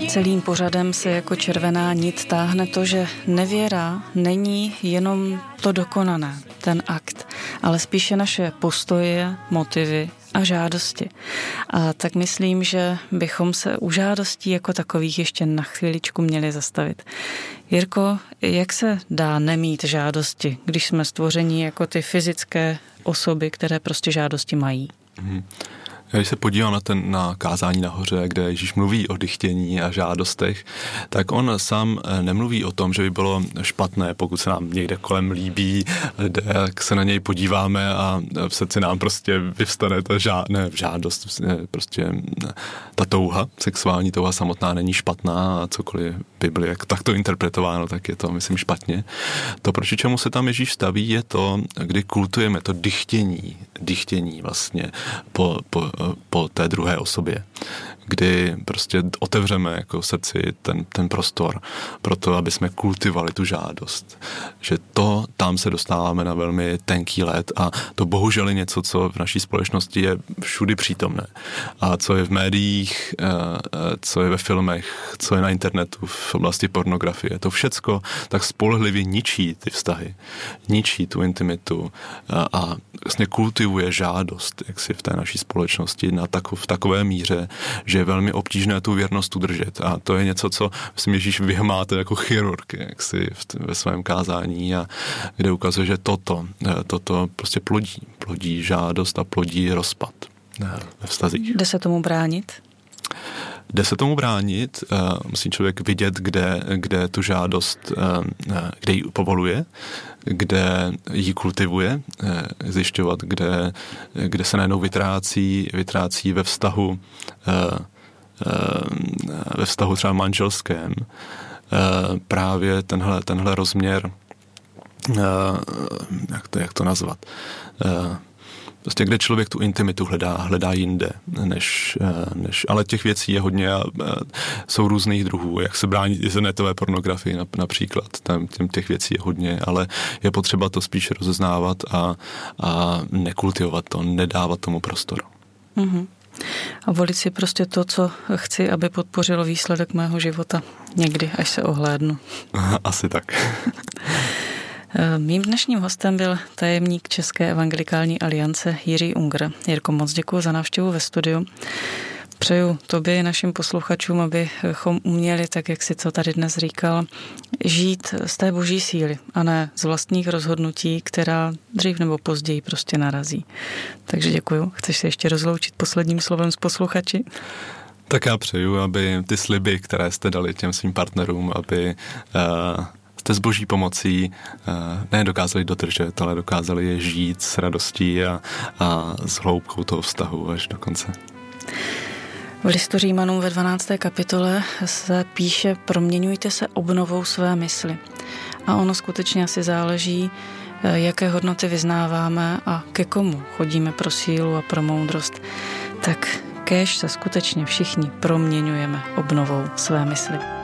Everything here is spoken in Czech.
Celým pořadem se jako červená nit táhne to, že nevěra není jenom to dokonané, ten akt, ale spíše naše postoje, motivy a žádosti. A tak myslím, že bychom se u žádostí jako takových ještě na chvíličku měli zastavit. Jirko, jak se dá nemít žádosti, když jsme stvoření jako ty fyzické osoby, které prostě žádosti mají? Když se podívám na kázání nahoře, kde Ježíš mluví o dychtění a žádostech, tak on sám nemluví o tom, že by bylo špatné, pokud se nám někde kolem líbí, jak se na něj podíváme a v srdci nám prostě vyvstane ta žádost, prostě ta touha, sexuální touha samotná není špatná a cokoliv Bibli jak takto interpretováno, tak je to, myslím, špatně. To, proti čemu se tam Ježíš staví, je to, kdy kultujeme to dychtění vlastně po té druhé osobě, kdy prostě otevřeme jako srdci ten prostor pro to, aby jsme kultivovali tu žádost. Že tam se dostáváme na velmi tenký led a to bohužel je něco, co v naší společnosti je všudy přítomné. A co je v médiích, co je ve filmech, co je na internetu, v oblasti pornografie. To všecko tak spolehlivě ničí ty vztahy, ničí tu intimitu a vlastně kultivuje žádost, jak si v té naší společnosti v takové míře, že je velmi obtížné tu věrnost udržet. A to je něco, co myslím, Ježíš vyhmáte jako chirurg, jak si ve svém kázání, a kde ukazuje, že toto prostě plodí žádost a plodí rozpad ve vztazích. Jde se tomu bránit? Jde se tomu bránit, musí člověk vidět, kde tu žádost, kde ji povoluje, kde ji kultivuje, zjišťovat, kde se najednou vytrácí ve vztahu třeba manželském. Právě tenhle rozměr, jak to nazvat, prostě kde člověk tu intimitu hledá jinde, ale těch věcí je hodně a jsou různých druhů, jak se bránit internetové pornografii například, těch věcí je hodně, ale je potřeba to spíš rozeznávat a nekultivovat to, nedávat tomu prostor. Mm-hmm. A volit si prostě to, co chci, aby podpořilo výsledek mého života někdy, až se ohlédnu. Asi tak. Mým dnešním hostem byl tajemník České evangelikální aliance Jiří Unger. Jirko, moc děkuji za návštěvu ve studiu. Přeju tobě i našim posluchačům, abychom uměli, tak jak si to tady dnes říkal, žít z té boží síly a ne z vlastních rozhodnutí, která dřív nebo později prostě narazí. Takže děkuju. Chceš se ještě rozloučit posledním slovem s posluchači? Tak já přeju, aby ty sliby, které jste dali těm svým partnerům, aby jste s boží pomocí ne dokázali dodržet, ale dokázali je žít s radostí a s hloubkou toho vztahu až do konce. V listu Římanům ve 12. kapitole se píše: proměňujte se obnovou své mysli. A ono skutečně asi záleží, jaké hodnoty vyznáváme a ke komu chodíme pro sílu a pro moudrost. Tak kéž se skutečně všichni proměňujeme obnovou své mysli.